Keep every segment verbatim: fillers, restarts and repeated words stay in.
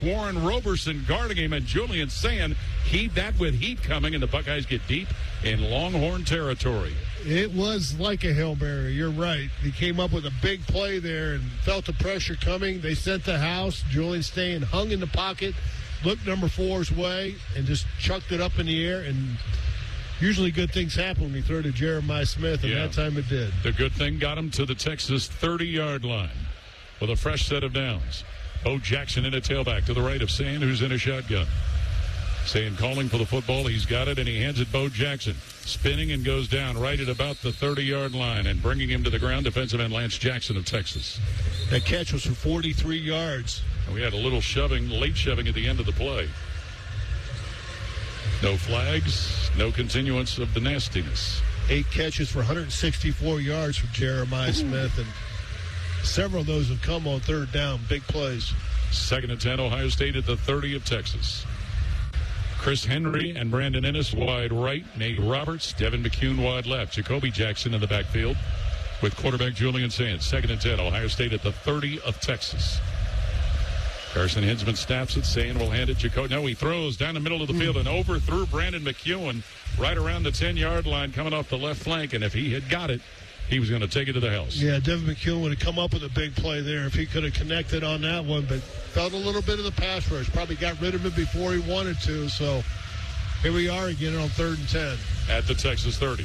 Warren Roberson guarding him, and Julian Sand heaved that with heat coming, and the Buckeyes get deep in Longhorn territory. It was like a Hail Mary. You're right. He came up with a big play there and felt the pressure coming. They sent the house. Julian Sand hung in the pocket, looked number four's way, and just chucked it up in the air. And usually good things happen when you throw to Jeremiah Smith, and yeah, that time it did. The good thing got him to the Texas thirty-yard line with a fresh set of downs. Bo Jackson in a tailback to the right of Sand, who's in a shotgun. Sand calling for the football. He's got it, and he hands it Bo Jackson. Spinning and goes down right at about the thirty-yard line, and bringing him to the ground, defensive end Lance Jackson of Texas. That catch was for forty-three yards. And we had a little shoving, late shoving at the end of the play. No flags, no continuance of the nastiness. Eight catches for one hundred sixty-four yards for Jeremiah Ooh. Smith, and several of those have come on third down. Big plays. Second and ten, Ohio State at the thirty of Texas. Chris Henry and Brandon Ennis wide right. Nate Roberts, Devin McCune wide left. Jacoby Jackson in the backfield with quarterback Julian Sand. Second and ten, Ohio State at the thirty of Texas. Carson Hinsman snaps it. Sand will hand it. Jacoby. No, he throws down the middle of the field and overthrew Brandon McCune right around the ten-yard line coming off the left flank. And if he had got it, he was going to take it to the house. Yeah, Devin McCune would have come up with a big play there if he could have connected on that one, but felt a little bit of the pass rush. Probably got rid of it before he wanted to. So here we are again on third and ten. At the Texas thirty.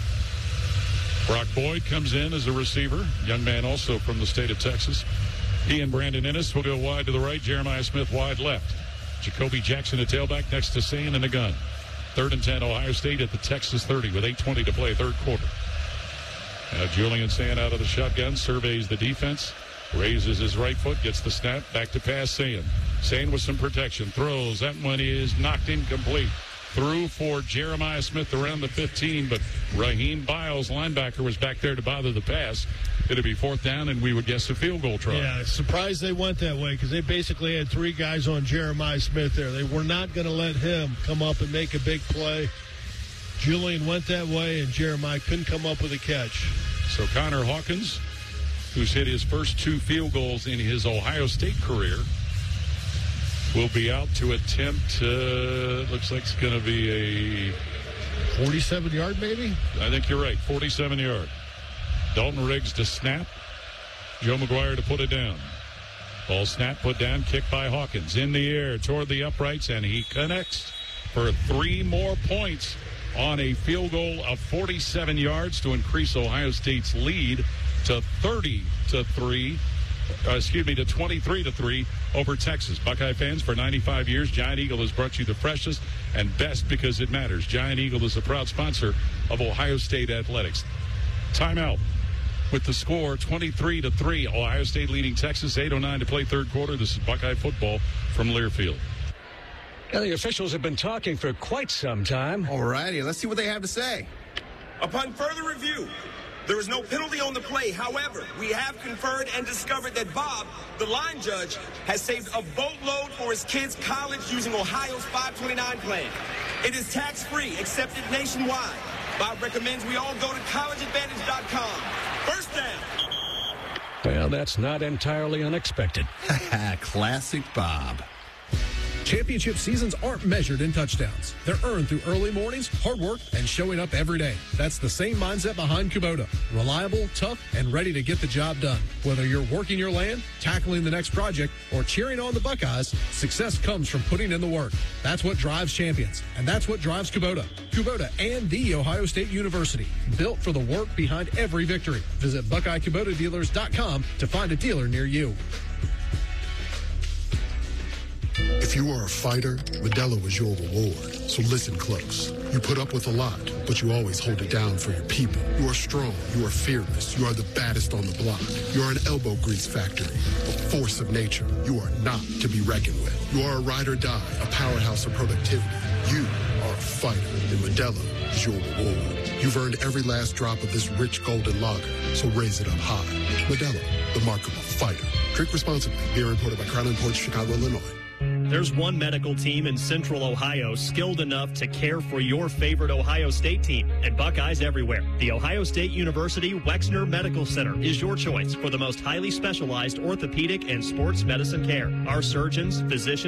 Brock Boyd comes in as a receiver. Young man also from the state of Texas. He and Brandon Ennis will go wide to the right. Jeremiah Smith wide left. Jacoby Jackson a tailback next to Sand in the gun. Third and ten, Ohio State at the Texas thirty with eight twenty to play, third quarter. Now Julian Sand out of the shotgun, surveys the defense, raises his right foot, gets the snap, back to pass Sand. Sand with some protection, throws. That one is knocked incomplete. Through for Jeremiah Smith around the fifteen, but Raheem Biles, linebacker, was back there to bother the pass. It'll be fourth down, and we would guess a field goal try. Yeah, surprised they went that way because they basically had three guys on Jeremiah Smith there. They were not going to let him come up and make a big play. Julian went that way, and Jeremiah couldn't come up with a catch. So Connor Hawkins, who's hit his first two field goals in his Ohio State career, will be out to attempt, uh, looks like it's going to be a forty-seven yard maybe? I think you're right, forty-seven yard. Dalton Riggs to snap. Joe McGuire to put it down. Ball snap, put down, kick by Hawkins. In the air toward the uprights, and he connects for three more points on a field goal of forty-seven yards to increase Ohio State's lead to thirty to three. Uh, excuse me, to twenty-three to three over Texas. Buckeye fans, for ninety-five years, Giant Eagle has brought you the freshest and best because it matters. Giant Eagle is a proud sponsor of Ohio State athletics. Timeout with the score twenty-three to three. Ohio State leading Texas, eight oh nine to play third quarter. This is Buckeye football from Learfield. Well, the officials have been talking for quite some time. All righty, let's see what they have to say. Upon further review, there is no penalty on the play. However, we have conferred and discovered that Bob, the line judge, has saved a boatload for his kids' college using Ohio's five twenty-nine plan. It is tax-free, accepted nationwide. Bob recommends we all go to college advantage dot com. First down. Well, that's not entirely unexpected. Classic Bob. Championship seasons aren't measured in touchdowns. They're earned through early mornings, hard work, and showing up every day. That's the same mindset behind Kubota. Reliable, tough, and ready to get the job done. Whether you're working your land, tackling the next project, or cheering on the Buckeyes, success comes from putting in the work. That's what drives champions, and that's what drives Kubota. Kubota and the Ohio State University, built for the work behind every victory. Visit Buckeye Kubota Dealers dot com to find a dealer near you. If you are a fighter, Modelo is your reward. So listen close. You put up with a lot, but you always hold it down for your people. You are strong. You are fearless. You are the baddest on the block. You are an elbow grease factory, a force of nature. You are not to be reckoned with. You are a ride or die, a powerhouse of productivity. You are a fighter, and Modelo is your reward. You've earned every last drop of this rich golden lager, so raise it up high. Modelo, the mark of a fighter. Drink responsibly. Beer imported by Crown Imports, Chicago, Illinois. There's one medical team in Central Ohio skilled enough to care for your favorite Ohio State team, and Buckeyes everywhere. The Ohio State University Wexner Medical Center is your choice for the most highly specialized orthopedic and sports medicine care. Our surgeons, physicians,